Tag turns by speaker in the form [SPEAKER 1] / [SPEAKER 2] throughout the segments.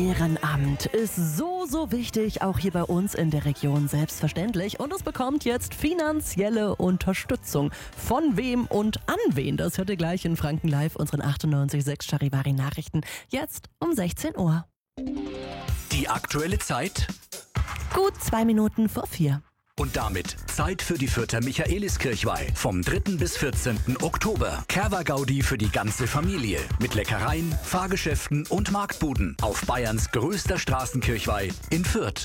[SPEAKER 1] Ehrenamt ist so wichtig, auch hier bei uns in der Region selbstverständlich. Und es bekommt jetzt finanzielle Unterstützung. Von wem und an wen? Das hört ihr gleich in Franken Live, unseren 98.6 Charivari Nachrichten. Jetzt um 16 Uhr.
[SPEAKER 2] Die aktuelle Zeit?
[SPEAKER 1] Gut 2 Minuten vor 4.
[SPEAKER 2] Und damit Zeit für die Fürther Michaeliskirchweih. Vom 3. bis 14. Oktober. Kerwa-Gaudi für die ganze Familie. Mit Leckereien, Fahrgeschäften und Marktbuden. Auf Bayerns größter Straßenkirchweih in Fürth.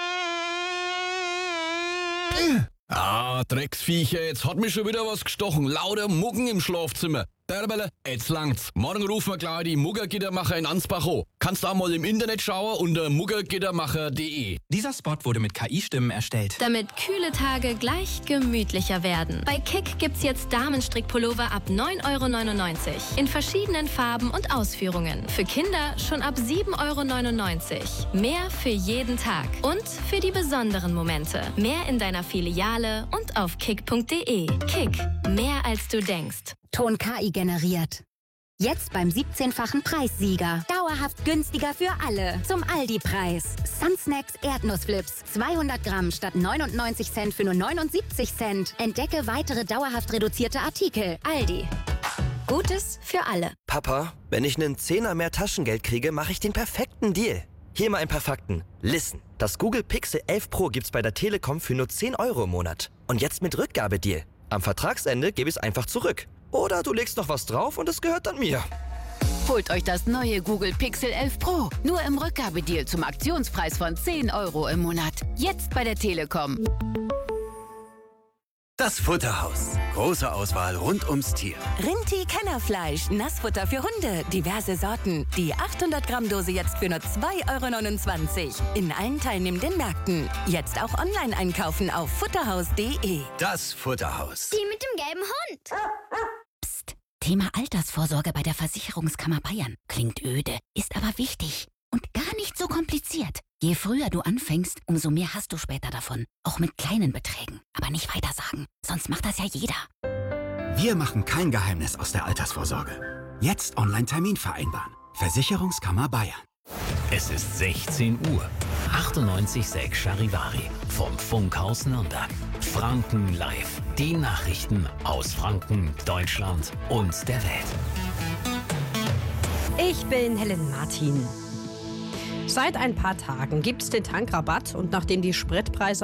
[SPEAKER 3] Drecksviecher, jetzt hat mich schon wieder was gestochen. Lauter Muggen im Schlafzimmer. Derbele, jetzt langt's. Morgen rufen wir gleich die Muggergittermacher in Ansbach an. Kannst auch mal im Internet schauen unter muggergittermacher.de.
[SPEAKER 4] Dieser Spot wurde mit KI-Stimmen erstellt.
[SPEAKER 5] Damit kühle Tage gleich gemütlicher werden. Bei Kick gibt's jetzt Damenstrickpullover ab 9,99 € in verschiedenen Farben und Ausführungen. Für Kinder schon ab 7,99 €. Mehr für jeden Tag und für die besonderen Momente. Mehr in deiner Filiale und auf kick.de. Kick, mehr als du denkst.
[SPEAKER 6] Ton KI generiert. Jetzt beim 17-fachen Preissieger. Dauerhaft günstiger für alle. Zum Aldi-Preis. Sunsnacks Erdnussflips. 200 Gramm statt 99 Cent für nur 79 Cent. Entdecke weitere dauerhaft reduzierte Artikel. Aldi. Gutes für alle.
[SPEAKER 7] Papa, wenn ich einen Zehner mehr Taschengeld kriege, mache ich den perfekten Deal. Hier mal ein paar Fakten. Listen, das Google Pixel 11 Pro gibt's bei der Telekom für nur 10 € im Monat. Und jetzt mit Rückgabedeal. Am Vertragsende gebe ich es einfach zurück. Oder du legst noch was drauf und es gehört dann mir.
[SPEAKER 8] Holt euch das neue Google Pixel 11 Pro. Nur im Rückgabedeal zum Aktionspreis von 10 € im Monat. Jetzt bei der Telekom.
[SPEAKER 2] Das Futterhaus. Große Auswahl rund ums Tier.
[SPEAKER 9] Rinti Kennerfleisch, Nassfutter für Hunde, diverse Sorten. Die 800 Gramm Dose jetzt für nur 2,29 € in allen teilnehmenden Märkten. Jetzt auch online einkaufen auf futterhaus.de.
[SPEAKER 2] Das Futterhaus.
[SPEAKER 10] Die mit dem gelben Hund.
[SPEAKER 6] Psst. Thema Altersvorsorge bei der Versicherungskammer Bayern. Klingt öde, ist aber wichtig. Und gar nicht so kompliziert. Je früher du anfängst, umso mehr hast du später davon. Auch mit kleinen Beträgen. Aber nicht weitersagen, sonst macht das ja jeder.
[SPEAKER 11] Wir machen kein Geheimnis aus der Altersvorsorge. Jetzt Online-Termin vereinbaren. Versicherungskammer Bayern.
[SPEAKER 12] Es ist 16 Uhr. 98.6 Charivari. Vom Funkhaus Nürnberg. Franken Live. Die Nachrichten aus Franken, Deutschland und der Welt.
[SPEAKER 13] Ich bin Helen Martin. Seit ein paar Tagen gibt es den Tankrabatt und nachdem die Spritpreise